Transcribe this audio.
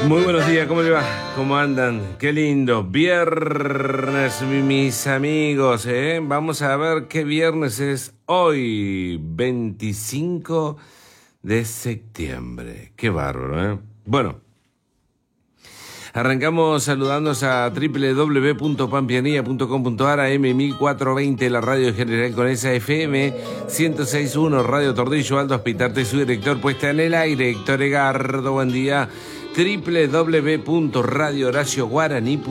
Muy buenos días, ¿cómo le va? ¿Cómo andan? Qué lindo. Viernes, mis amigos, ¿eh? Vamos a ver qué viernes es hoy, 25 de septiembre. Qué bárbaro, ¿eh? Bueno, arrancamos saludándonos a www.pampianía.com.ar, AM1420, la radio general con esa FM 106.1, Radio Tordillo, Aldo Hospitarte, su director, puesta en el aire, Héctor Egardo, buen día. www.radiohoracioguaraní.com